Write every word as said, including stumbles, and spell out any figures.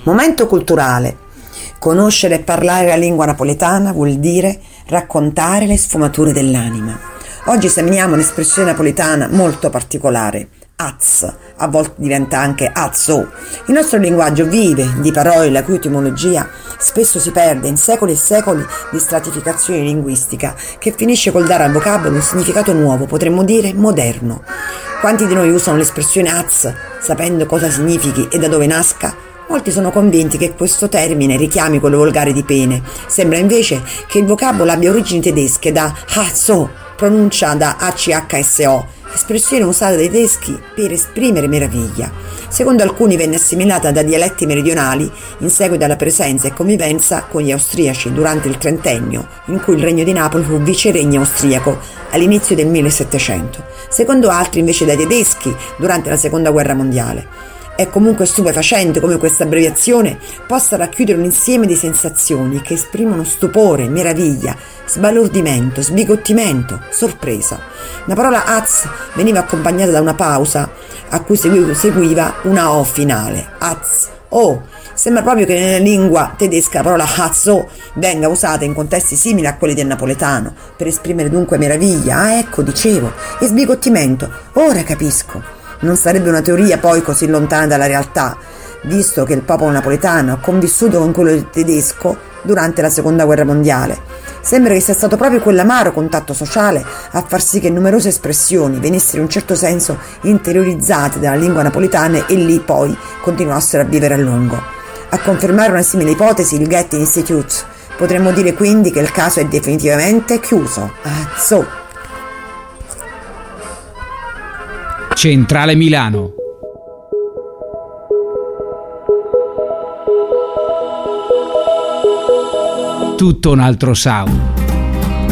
Momento culturale. Conoscere e parlare la lingua napoletana vuol dire raccontare le sfumature dell'anima. Oggi esaminiamo un'espressione napoletana molto particolare, az, a volte diventa anche azzo. Il nostro linguaggio vive di parole la cui etimologia spesso si perde in secoli e secoli di stratificazione linguistica che finisce col dare al vocabolo un significato nuovo, potremmo dire moderno. Quanti di noi usano l'espressione az sapendo cosa significhi e da dove nasca? Molti sono convinti che questo termine richiami quello volgare di pene. Sembra invece che il vocabolo abbia origini tedesche da Hazo, pronuncia da A C H S O, espressione usata dai tedeschi per esprimere meraviglia. Secondo alcuni venne assimilata da dialetti meridionali in seguito alla presenza e convivenza con gli austriaci durante il trentennio, in cui il regno di Napoli fu viceregno austriaco all'inizio del millesettecento. Secondo altri invece dai tedeschi durante la seconda guerra mondiale. È comunque stupefacente come questa abbreviazione possa racchiudere un insieme di sensazioni che esprimono stupore, meraviglia, sbalordimento, sbigottimento, sorpresa. La parola az veniva accompagnata da una pausa a cui seguiva una O finale, az, o. Sembra proprio che nella lingua tedesca la parola hazo venga usata in contesti simili a quelli del napoletano, per esprimere dunque meraviglia, ah ecco dicevo, e sbigottimento, ora capisco. Non sarebbe una teoria poi così lontana dalla realtà, visto che il popolo napoletano ha convissuto con quello tedesco durante la seconda guerra mondiale. Sembra che sia stato proprio quell'amaro contatto sociale a far sì che numerose espressioni venissero in un certo senso interiorizzate dalla lingua napoletana e lì poi continuassero a vivere a lungo. A confermare una simile ipotesi il Goethe Institute. Potremmo dire quindi che il caso è definitivamente chiuso. Ah, so. Centrale Milano. Tutto un altro sound.